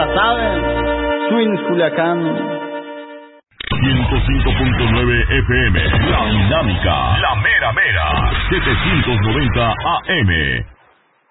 la saben. Twins Culiacán. 105.9 FM, La Dinámica, La Mera Mera, 790 AM.